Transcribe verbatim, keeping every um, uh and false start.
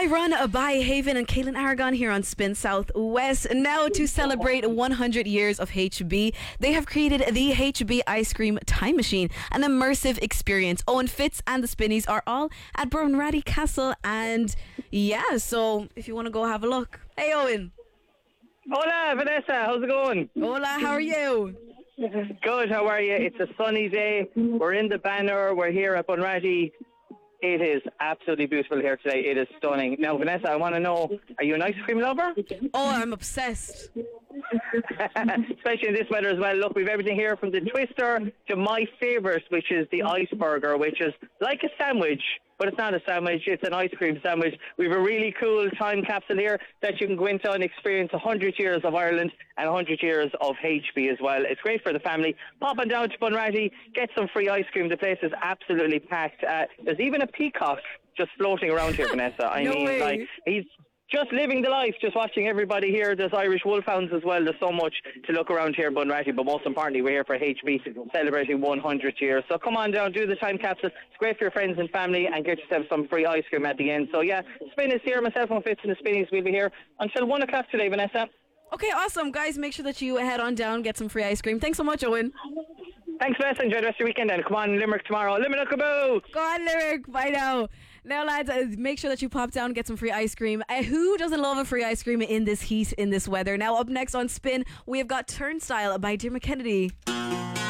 I run by Haven and Caitlin Aragon here on Spin Southwest. Now, to celebrate one hundred years of H B, they have created the H B Ice Cream Time Machine, an immersive experience. Owen Fitz and the Spinnies are all at Bunratty Castle, and yeah, so if you want to go have a look. Hey, Owen. Hola, Vanessa. How's it going? Hola, how are you? Good, how are you? It's a sunny day. We're in the banner. We're here at Bunratty. It is absolutely beautiful here today. It is stunning. Now, Vanessa, I want to know, are you an ice cream lover? Oh, I'm obsessed. Especially in this weather as well. Look, we've everything here from the Twister to my favourite, which is the Ice Burger, which is like a sandwich, but it's not a sandwich, it's an ice cream sandwich. We have a really cool time capsule here that you can go into and experience one hundred years of Ireland and one hundred years of H B as well. It's great for the family. Pop on down to Bunratty, get some free ice cream. The place is absolutely packed. Uh, there's even a peacock just floating around here, Vanessa. I No mean, way. like, he's just living the life, just watching everybody here. There's Irish wolfhounds as well. There's so much to look around here in Bunratty, but most importantly, we're here for H B celebrating one hundred years. So come on down, do the time capsule. It's great for your friends and family, and get yourself some free ice cream at the end. So yeah, Spin is here. Myself and Fitz and the Spinnies will be here until one o'clock today, Vanessa. Okay, awesome. Guys, make sure that you head on down, get some free ice cream. Thanks so much, Owen. Thanks, Vanessa. Enjoy the rest of your weekend, and come on, Limerick tomorrow. Limerick Kaboo! Go on, Lyric. Bye now. Now, lads, uh, make sure that you pop down and get some free ice cream. Uh, who doesn't love a free ice cream in this heat, in this weather? Now, up next on Spin, we have got Turnstile by Dermot Kennedy.